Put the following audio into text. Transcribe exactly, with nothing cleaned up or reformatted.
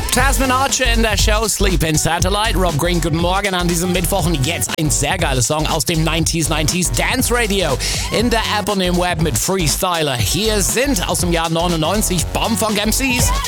Tasman Archer in der Show Sleep in Satellite. Rob Green, guten Morgen an diesem Mittwoch. Und jetzt ein sehr geiler Song aus dem neunziger neunziger Dance Radio in der App und im Web mit Freestyler. Hier sind aus dem Jahr neunundneunzig Bomb von M Cs.